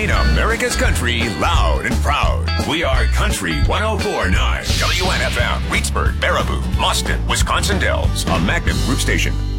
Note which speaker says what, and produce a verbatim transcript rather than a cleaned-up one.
Speaker 1: playing America's country loud and proud. We are Country one oh four point nine. W N F M, Reedsburg, Baraboo, Boston, Wisconsin Dells, a Magnum Group station.